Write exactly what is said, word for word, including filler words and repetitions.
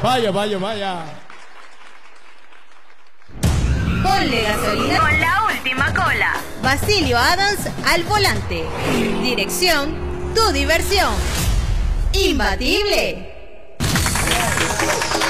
vaya, vaya, vaya. Ponle gasolina con la última cola. Basilio Adams al volante. Dirección, tu diversión. Imbatible.